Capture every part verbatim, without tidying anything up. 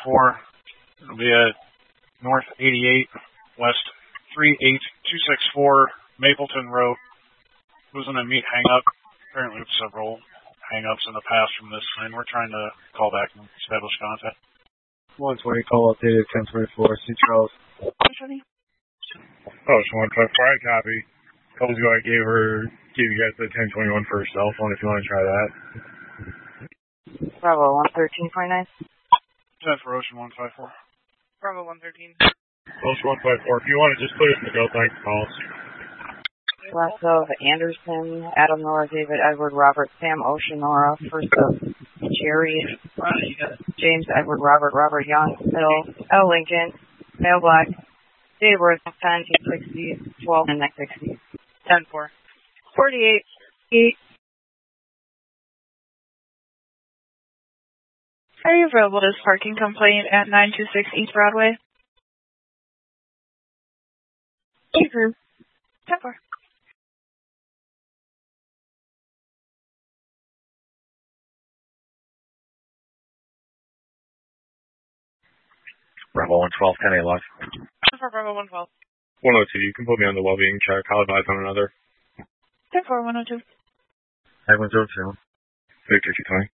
four. It'll be at North eighty-eight, West three eight two six four, Mapleton Road. Who's going to meet hang-up? Apparently with several hang-ups in the past from this line. We're trying to call back and establish contact. one twenty, call updated, ten twenty-four, St. Charles. Oh, it's one five four, I copy. Calls ago I gave her, gave you guys the ten twenty-one for her cell phone if you want to try that. Bravo, one thirteen point nine. ten for Ocean one five four. Bravo, one thirteen. Ocean one five four, if you want to just put it in the go, thanks, calls. Last of Anderson, Adam Nora, David, Edward, Robert, Sam, Ocean, Nora. First of Jerry, James, Edward, Robert, Robert Young, Middle, L. Lincoln, Male Black, Dave Worth, ten, sixty, twelve, and next sixty. ten four. forty-eight, eight. Are you available to this parking complaint at nine two six East Broadway? True. ten four. Bravo one twelve, ten eight left. ten four, Bravo one twelve. one oh two, you can put me on the well-being check. I'll advise on another. ten four, one oh two. Five one zero two. Victor two twenty.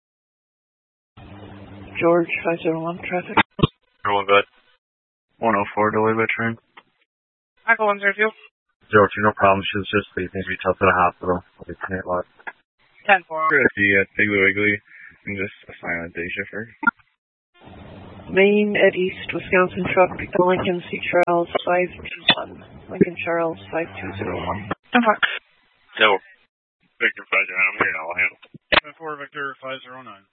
George, five seven one, traffic. One good. one oh four, delay by train. Michael one zero two. Zero two, no problem. She was just sleeping. Reach out to the hospital. I'll be ten eight left. ten four. We're going to see at Piggly Wiggly and just assign a day shifter. Main at East, Wisconsin truck, Lincoln C. Charles, five two one. Lincoln Charles, five two zero one. ten four. So, Victor five zero nine, I'm here now. I'll handle. ten four, Victor five zero nine.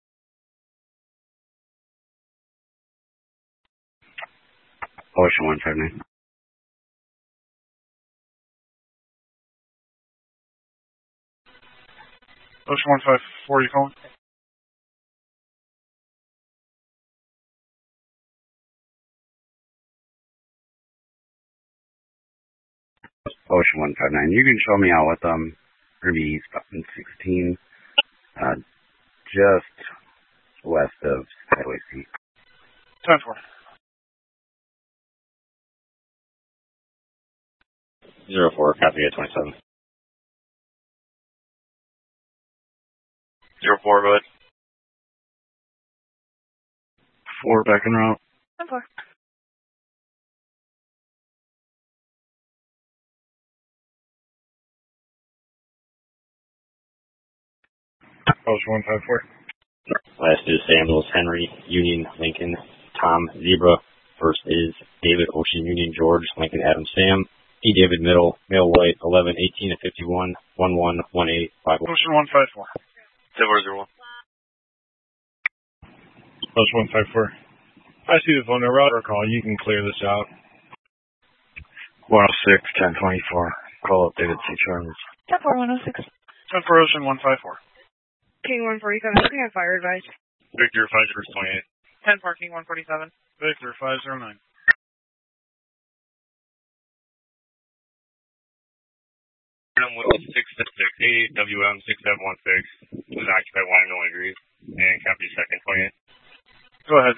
Ocean one five nine. Ocean one five four, you calling? Ocean one five nine. You can show me out with um Ruby East button sixteen, uh, just west of Highway C. ten four. Zero four, copy at twenty-seven. Zero four, go ahead. Four, back en route. ten four. Ocean one five four. Last is Sandals, Henry, Union, Lincoln, Tom, Zebra. First is David, Ocean, Union, George, Lincoln, Adam, Sam. E. David, Middle, Male, White, eleven, eighteen, and fifty-one, one one, one eight, five one. Ocean one five four. Zero zero one. Ocean one five four. I see the phone number. I'll call. You can clear this out. one oh six, ten twenty-four. Call updated C. Charles. ten four, one oh six. ten for Ocean one five four. King one forty-seven, looking at fire advice. Victor five zero twenty-eight. ten four, King one forty-seven. Victor five zero nine. six six six eight W M six seven one six was occupied one no degrees and copy second twenty-eight. Go ahead.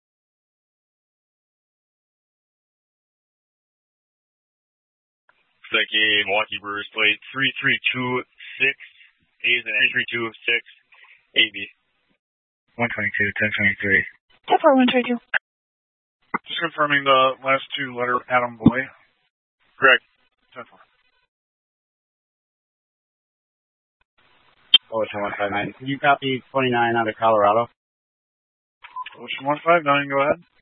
Kentucky Milwaukee Brewers plate three three two six A is an three two six A B. one twenty-two, ten twenty-three. ten four, one twenty-two. Just confirming the last two letter Adam Boy. Correct. ten four. Ocean one five nine. Can you copy twenty-nine out of Colorado? Ocean one five nine, go ahead.